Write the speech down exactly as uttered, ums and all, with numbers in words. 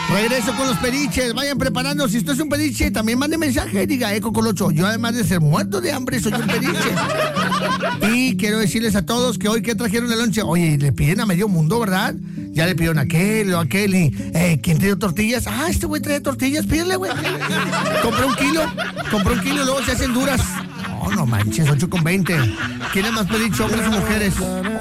Regreso con los pediches. Vayan preparando. Si usted es un pediche, también mande mensaje. Diga, Eco Colocho, yo además de ser muerto de hambre, soy un pediche. Y quiero decirles a todos que hoy que trajeron el lonche. Oye, le piden a medio mundo, ¿verdad? Ya le pidieron a aquel o a aquel. Y, eh, ¿quién trae tortillas? Ah, este güey trae tortillas. Pídele, güey. Compré un kilo. Compré un kilo, luego se hacen duras. No, no manches, ocho con veinte. ¿Quién es más pediche, hombres o mujeres?